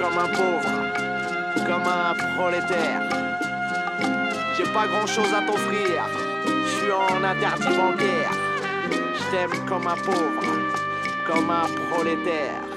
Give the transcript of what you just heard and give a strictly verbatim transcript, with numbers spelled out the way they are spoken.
comme un pauvre, comme un prolétaire. J'ai pas grand chose à t'offrir, je suis en interdit bancaire. Je t'aime comme un pauvre, comme un prolétaire.